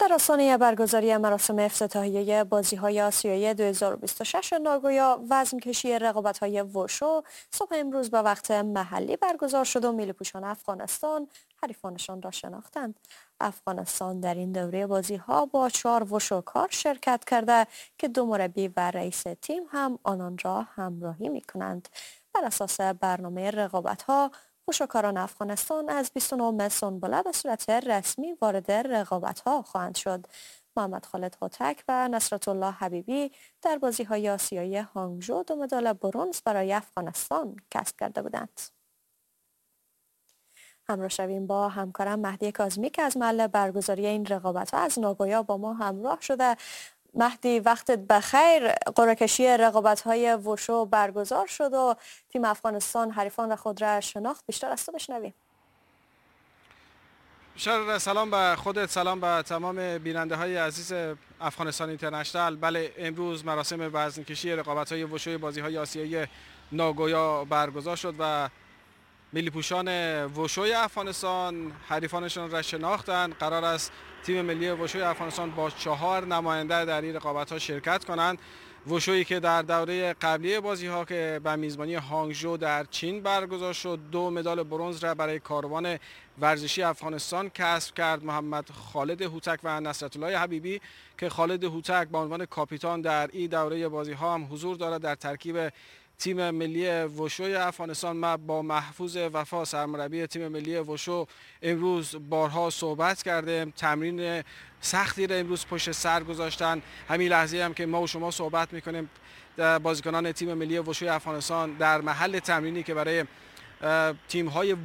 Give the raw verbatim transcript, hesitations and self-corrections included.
در آستانه برگزاری مراسم افتتاحیه بازی‌های آسیایی دو هزار و بیست و شش ناگویا، وزن‌کشی رقابت‌های وشو صبح امروز به وقت محلی برگزار شد و میلی‌پوشان افغانستان حریفانشان را شناختند. افغانستان در این دوره بازی‌ها با چهار وشوکار شرکت کرده که دو مربی و رئیس تیم هم آنان را همراهی می‌کنند. بر اساس برنامه رقابت‌ها، وشوکاران افغانستان از بیست و نهم سنبله به صورت رسمی وارد رقابت‌ها خواهند شد. محمد خالد هوتک و نصرت الله حبیبی در بازی‌های آسیایی هانگژو دو مدال برنز برای افغانستان کسب کرده بودند. همراه شویم با همکارم مهدی کاظمی که از محل برگزاری این رقابت‌ها از ناگویا با ما همراه شده. مهدی، وقتت بخیر. قرعه کشی رقابت‌های وشو برگزار شد و تیم افغانستان حریفان خود را شناخت. بیشتر از تو بشنویم. بیشتر سلام به خودت، سلام به تمام بیننده های عزیز افغانستان اینترنشنال. بله، امروز مراسم وزنکشی رقابت‌های وشوی بازی‌های آسیایی ناگویا برگزار شد و میلی‌پوشان وشوی افغانستان حریفانشان را شناختند. قرار است تیم ملی وشوی افغانستان با چهار نماینده در این رقابت‌ها شرکت کنند. وشویی که در دوره قبلی بازی‌ها که به میزبانی هانگژو در چین برگزار شد، دو مدال برنز را برای کاروان ورزشی افغانستان کسب کرد. محمد خالد هوتک و نصرت الله حبیبی که خالد هوتک به عنوان کاپیتان در این دوره بازی‌ها هم حضور دارد در ترکیب تیم ملی وشوی افغانستان، ما با محفوظ وفا سرمربی تیم ملی وشو امروز بارها صحبت کردیم. تمرین سختی را امروز پشت سر گذاشتن. همین لحظه هم که ما و شما صحبت میکنیم، بازیکنان تیم ملی وشوی افغانستان در محل تمرینی که برای تیم‌های